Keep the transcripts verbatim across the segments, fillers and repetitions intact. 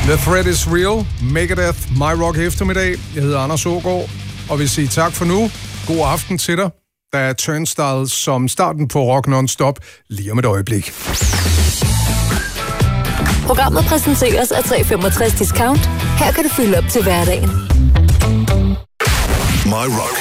The threat is real. Megadeth, My Rock eftermiddag. Jeg hedder Anders Aagaard, og vil sige tak for nu. God aften til dig. Der er Turnstile som starten på Rock Non-Stop lige om et øjeblik. Programmet præsenteres af tre femogtres Discount. Her kan du fylde op til hverdagen. My Rock.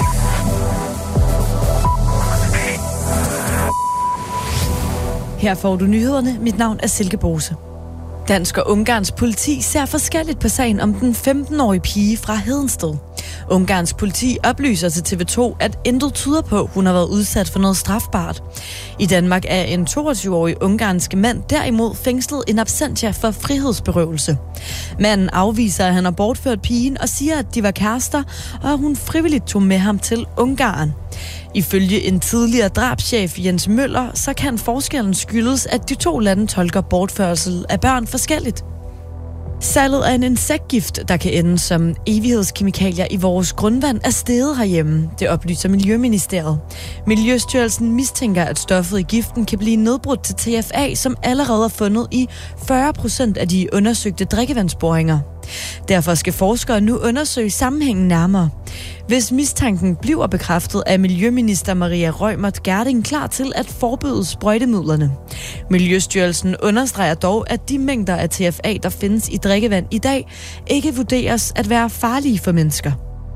Her får du nyhederne. Mit navn er Silke Bose. Dansk og Ungarns politi ser forskelligt på sagen om den femten-årige pige fra Hedensted. Ungarns politi oplyser til T V to, at intet tyder på, at hun har været udsat for noget strafbart. I Danmark er en toogtyve-årig ungarsk mand derimod fængslet in absentia for frihedsberøvelse. Manden afviser, at han har bortført pigen og siger, at de var kærester, og at hun frivilligt tog med ham til Ungarn. Ifølge en tidligere drabschef Jens Møller, så kan forskellen skyldes, at de to lande tolker bortførsel af børn forskelligt. Salget af en insektgift, der kan ende som evighedskemikalier i vores grundvand, er steget herhjemme. Det oplyser Miljøministeriet. Miljøstyrelsen mistænker, at stoffet i giften kan blive nedbrudt til T F A, som allerede er fundet i fyrre procent af de undersøgte drikkevandsboringer. Derfor skal forskere nu undersøge sammenhængen nærmere. Hvis mistanken bliver bekræftet, er Miljøminister Maria Reumert Gjerding klar til at forbyde sprøjtemidlerne. Miljøstyrelsen understreger dog, at de mængder af T F A, der findes i drikkevand i dag, ikke vurderes at være farlige for mennesker.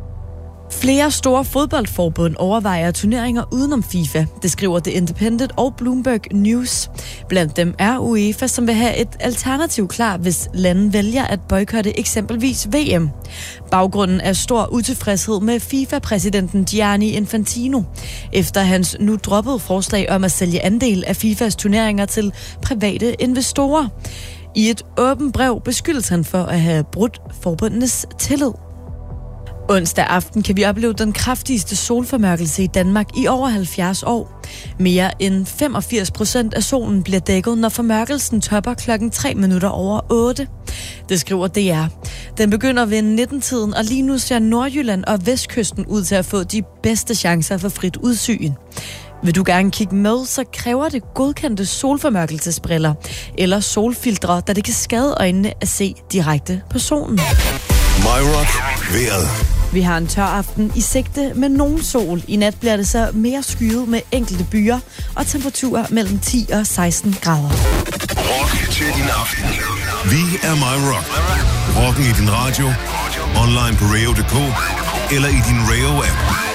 Flere store fodboldforbund overvejer turneringer udenom FIFA. Det skriver The Independent og Bloomberg News. Blandt dem er UEFA, som vil have et alternativ klar, hvis landet vælger at boykotte eksempelvis V M. Baggrunden er stor utilfredshed med FIFA-præsidenten Gianni Infantino, efter hans nu droppede forslag om at sælge andel af FIFAs turneringer til private investorer. I et åbent brev beskyldes han for at have brudt forbundenes tillid. Onsdag aften kan vi opleve den kraftigste solformørkelse i Danmark i over halvfjerds år. Mere end femogfirs procent af solen bliver dækket, når formørkelsen topper klokken tre minutter over otte. Det skriver D R. Den begynder ved nitten-tiden, og lige nu ser Nordjylland og Vestkysten ud til at få de bedste chancer for frit udsyn. Vil du gerne kigge med, så kræver det godkendte solformørkelsesbriller eller solfiltre, da det kan skade øjnene at se direkte på solen. My Rock. Vejret. Vi har en tør aften i sigte med nogen sol. I nat bliver det så mere skyet med enkelte byer og temperaturer mellem ti og seksten grader. Rock til din aften. Vi er My Rock. Rocken i din radio, online på radio punktum d k eller i din Radio-app.